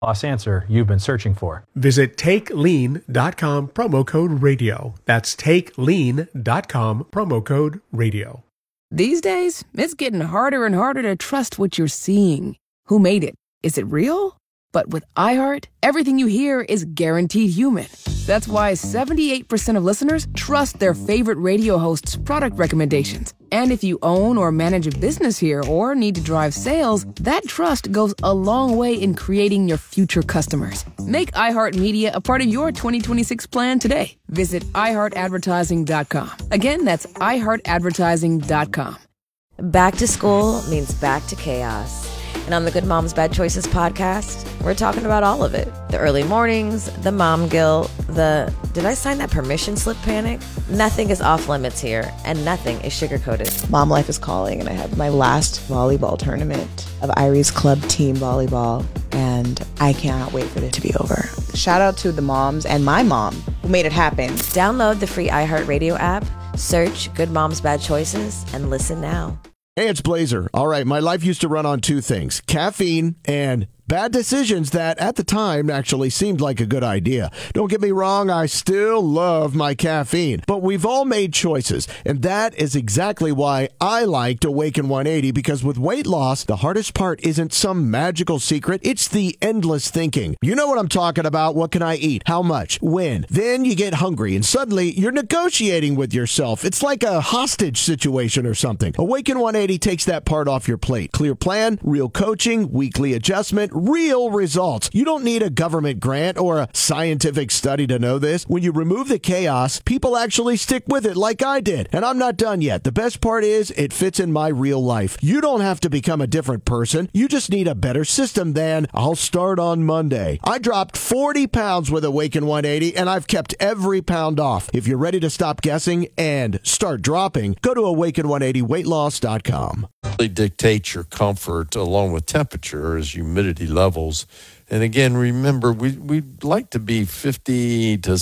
answer you've been searching for. Visit TakeLean.com, promo code radio. That's TakeLean.com, promo code radio. These days, it's getting harder and harder to trust what you're seeing. Who made it? Is it real? But with iHeart, everything you hear is guaranteed human. That's why 78% of listeners trust their favorite radio hosts' product recommendations. And if you own or manage a business here or need to drive sales, that trust goes a long way in creating your future customers. Make iHeartMedia a part of your 2026 plan today. Visit iHeartAdvertising.com. Again, that's iHeartAdvertising.com. Back to school means back to chaos. And on the Good Moms Bad Choices podcast, we're talking about all of it. The early mornings, the mom guilt, the did I sign that permission slip panic? Nothing is off limits here, and nothing is sugar-coated. Mom life is calling, and I have my last volleyball tournament of Irie's Club Team Volleyball, and I cannot wait for it to be over. Shout out to the moms and my mom who made it happen. Download the free iHeartRadio app, search Good Moms Bad Choices, and listen now. Hey, it's Blazer. All right, my life used to run on two things, caffeine and bad decisions that at the time actually seemed like a good idea. Don't get me wrong, I still love my caffeine, but we've all made choices, and that is exactly why I liked Awaken 180, because with weight loss, the hardest part isn't some magical secret, it's the endless thinking. You know what I'm talking about. What can I eat? How much? When? Then you get hungry, and suddenly you're negotiating with yourself. It's like a hostage situation or something. Awaken 180 takes that part off your plate. Clear plan, real coaching, weekly adjustment, real results. You don't need a government grant or a scientific study to know this. When you remove the chaos, people actually stick with it like I did. And I'm not done yet. The best part is it fits in my real life. You don't have to become a different person. You just need a better system than I'll start on Monday. I dropped 40 pounds with Awaken 180 and I've kept every pound off. If you're ready to stop guessing and start dropping, go to awaken180weightloss.com. Dictate your comfort along with temperature as humidity levels. And again, remember, we'd like to be 50 to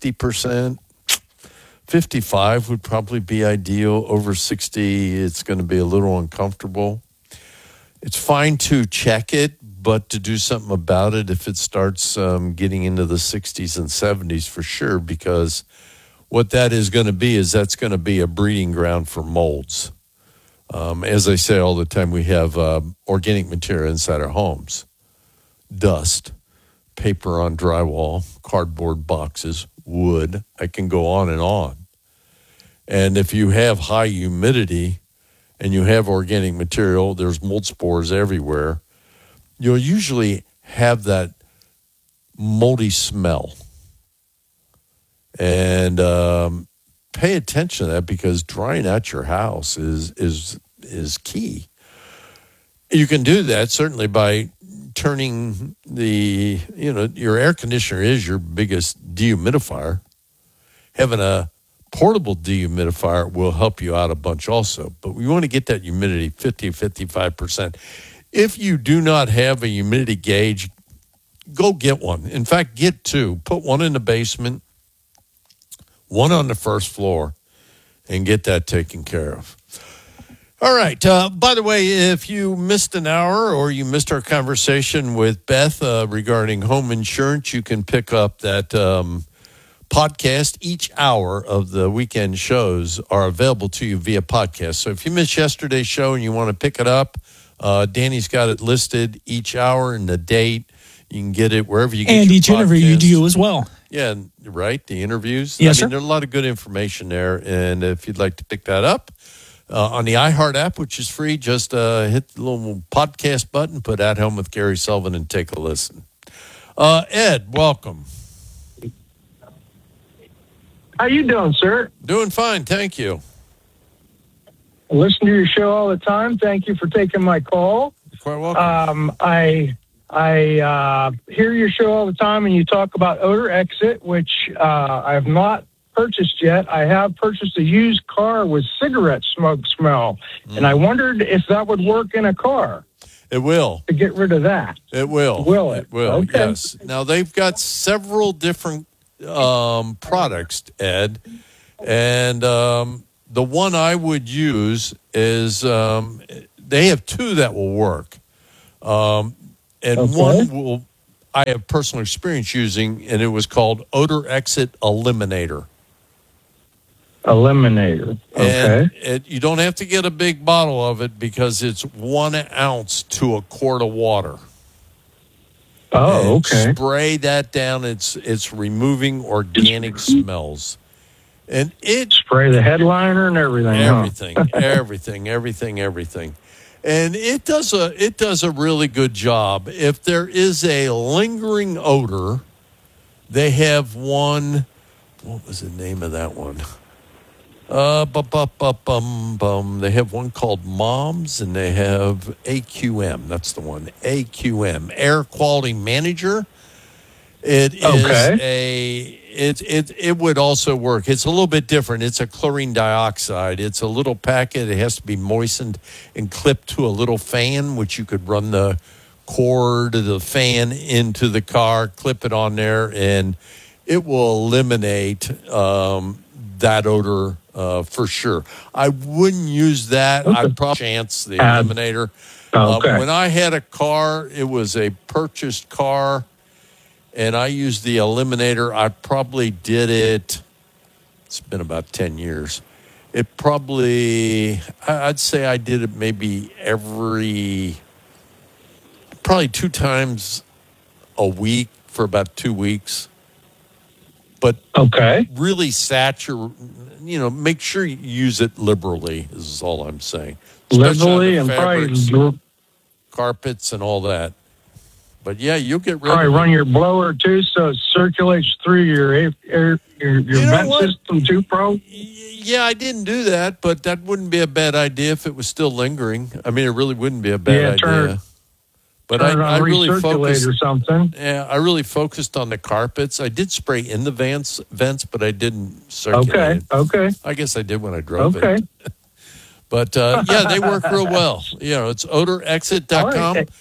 60%. 55 would probably be ideal. Over 60, it's going to be a little uncomfortable. It's fine to check it, but to do something about it if it starts getting into the 60s and 70s for sure, because what that is going to be is that's going to be a breeding ground for molds. As I say all the time, we have organic material inside our homes. Dust, paper on drywall, cardboard boxes, wood. I can go on and on. And if you have high humidity and you have organic material, there's mold spores everywhere, you'll usually have that moldy smell. And pay attention to that, because drying out your house is key. You can do that certainly by turning your air conditioner is your biggest dehumidifier. Having a portable dehumidifier will help you out a bunch also, but we want to get that humidity 50-55%. If you do not have a humidity gauge, go get one. In fact, get two. Put one in the basement, one on the first floor, and get that taken care of. All right. By the way, if you missed an hour or you missed our conversation with Beth regarding home insurance, you can pick up that podcast. Each hour of the weekend shows are available to you via podcast. So if you missed yesterday's show and you want to pick it up, Danny's got it listed, each hour and the date. You can get it wherever you get and your each interview you do as well. Yeah, right. The interviews. Yes, sir. There's a lot of good information there. And if you'd like to pick that up on the iHeart app, which is free, just hit the little podcast button, put At Home with Gary Sullivan, and take a listen. Ed, welcome. How you doing, sir? Doing fine, thank you. I listen to your show all the time. Thank you for taking my call. You're quite welcome. I hear your show all the time, and you talk about Odor Exit, which I have not purchased yet. I have purchased a used car with cigarette smoke smell, and I wondered if that would work in a car. It will. To get rid of that. It will. Will it? It will, okay. Yes. Now, they've got several different products, Ed, and the one I would use is they have two that will work. And one will, I have personal experience using, and it was called Odor Exit Eliminator. Eliminator. Okay. And you don't have to get a big bottle of it because it's 1 ounce to a quart of water. Oh, okay. Spray that down. It's removing organic smells. And it Spray the headliner and everything. everything. And it does a really good job. If there is a lingering odor, they have one. What was the name of that one? They have one called Moms, and they have AQM. That's the one. AQM, Air Quality Manager. It is it would also work. It's a little bit different. It's a chlorine dioxide. It's a little packet. It has to be moistened and clipped to a little fan, which you could run the cord of the fan into the car, clip it on there, and it will eliminate that odor for sure. I wouldn't use that. Okay. I'd probably chance the eliminator. Okay. When I had a car, it was a purchased car, and I used the eliminator. I probably did it. It's been about 10 years. I'd say I did it maybe probably 2 times a week for about 2 weeks. But really make sure you use it liberally is all I'm saying. Liberally and fabrics, probably carpets and all that. But yeah, you'll get rid probably of it. run your blower too, so it circulates through your vent system too, Pro. Yeah, I didn't do that, but that wouldn't be a bad idea if it was still lingering. I mean, it really wouldn't be a bad idea. But I really focused or something. Yeah, I really focused on the carpets. I did spray in the vents, but I didn't circulate. Okay. I guess I did when I drove it. Okay. But yeah, they work real well. It's odorexit.com. Right.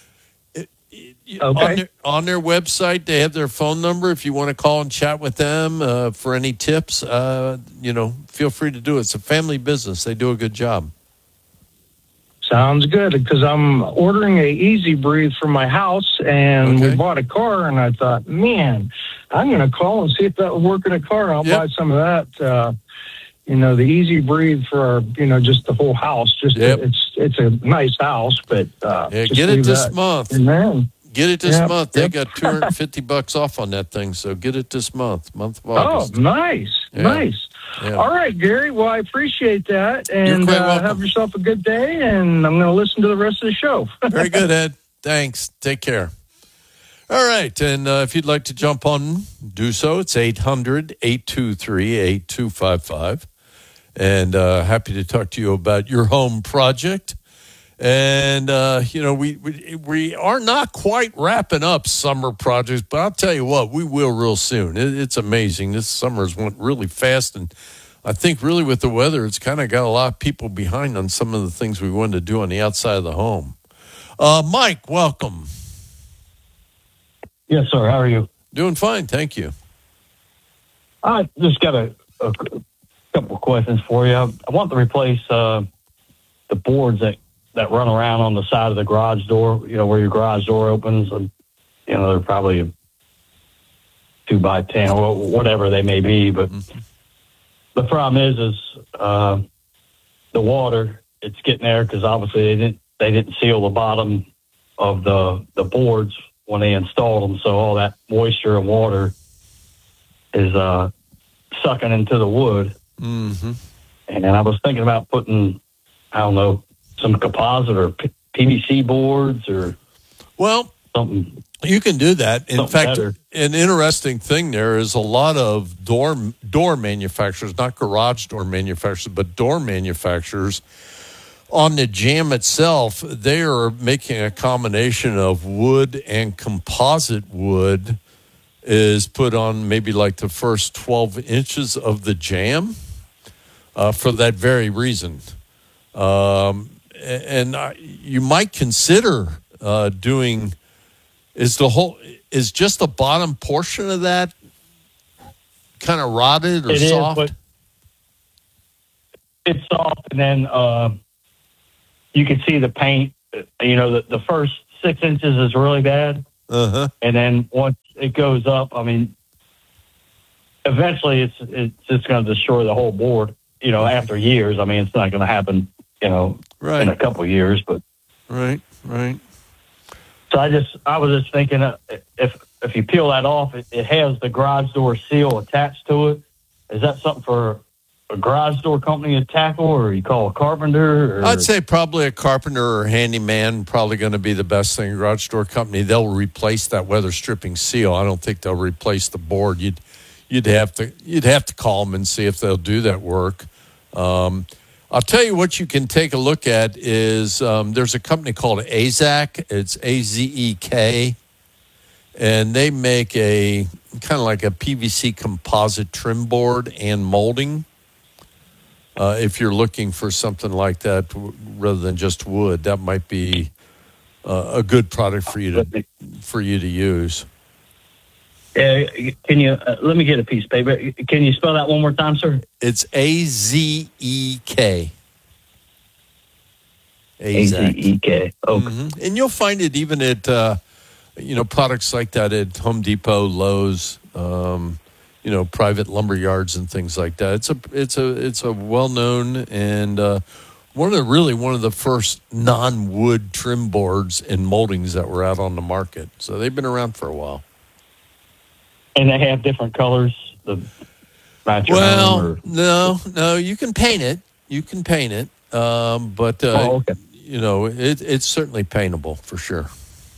On their website, they have their phone number. If you want to call and chat with them for any tips, feel free to do it. It's a family business. They do a good job. Sounds good, because I'm ordering a Easy Breathe for my house, and we bought a car, and I thought, man, I'm going to call and see if that will work in a car. I'll buy some of that, the Easy Breathe for, just the whole house. It's a nice house, but get it this month. Man. Get it this month. They got $250 off on that thing, so get it this month of August. Oh, nice. Nice. Yeah. All right, Gary. Well, I appreciate that. And You're quite welcome. Have yourself a good day, and I'm going to listen to the rest of the show. Very good, Ed. Thanks. Take care. All right. And if you'd like to jump on, do so. It's 800-823-8255. And happy to talk to you about your home project. And, we are not quite wrapping up summer projects, but I'll tell you what, we will real soon. It's amazing. This summer's went really fast, and I think really with the weather, it's kind of got a lot of people behind on some of the things we wanted to do on the outside of the home. Mike, welcome. Yes, sir. How are you? Doing fine, thank you. I just got a couple of questions for you. I want to replace the boards that run around on the side of the garage door, where your garage door opens. And, they're probably a 2x10 or whatever they may be. But the problem is the water, it's getting there because obviously they didn't seal the bottom of the boards when they installed them. So all that moisture and water is sucking into the wood. Mm-hmm. And I was thinking about putting, I don't know, some composite or PVC boards or something. You can do that. In fact, better. An interesting thing there is a lot of door manufacturers, not garage door manufacturers, but door manufacturers, on the jam itself, they are making a combination of wood and composite wood is put on maybe like the first 12 inches of the jam for that very reason. You might consider doing is just the bottom portion of that kind of rotted or soft? But it's soft, and then you can see the paint. The first 6 inches is really bad, Uh-huh. And then once it goes up, I mean, eventually it's just going to destroy the whole board, after years. I mean, it's not going to happen, in a couple of years, but. Right. So I was just thinking, if you peel that off, it has the garage door seal attached to it. Is that something for a garage door company to tackle, or you call a carpenter? Or? I'd say probably a carpenter or handyman, probably going to be the best thing. A garage door company, they'll replace that weather stripping seal. I don't think they'll replace the board. You'd have to call them and see if they'll do that work. I'll tell you what you can take a look at is there's a company called AZEK. It's AZEK. And they make a kind of like a PVC composite trim board and molding. If you're looking for something like that rather than just wood, that might be a good product for you to use. Can you let me get a piece of paper? Can you spell that one more time, sir? It's AZEK. AZEK. Okay. Mm-hmm. And you'll find it even at products like that at Home Depot, Lowe's, private lumber yards and things like that. It's a well-known and one of the first non-wood trim boards and moldings that were out on the market. So they've been around for a while. And they have different colors. No, you can paint it. But okay. It's certainly paintable for sure.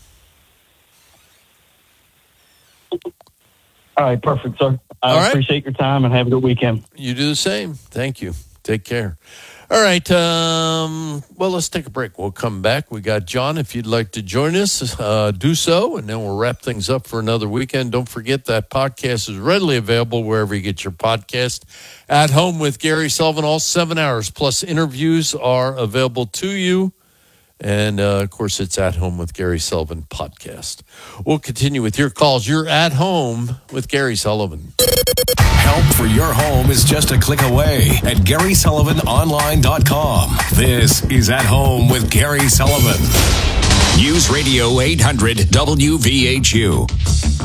All right, perfect, sir. I appreciate your time and have a good weekend. You do the same. Thank you. Take care. All right. Well, let's take a break. We'll come back. We got John. If you'd like to join us, do so, and then we'll wrap things up for another weekend. Don't forget that podcast is readily available wherever you get your podcast. At Home with Gary Sullivan, all 7 hours plus interviews are available to you. And, of course, it's At Home with Gary Sullivan podcast. We'll continue with your calls. You're at home with Gary Sullivan. Help for your home is just a click away at GarySullivanOnline.com. This is At Home with Gary Sullivan. News Radio 800 WVHU.